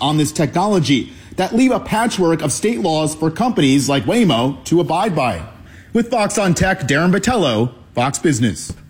on this technology that leave a patchwork of state laws for companies like Waymo to abide by. With Fox on Tech, Darren Vitello, Fox Business.